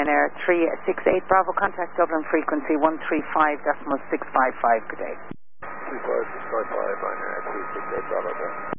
Ryanair 368 Bravo, contact Dublin frequency 135.655, good day. 25655 Ryanair 368 Bravo.